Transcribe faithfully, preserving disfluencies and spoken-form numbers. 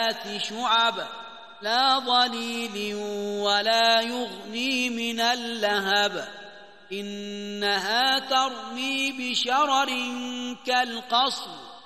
شعب لا ظليل ولا يغني من اللهب إنها ترمي بشرر كالقصر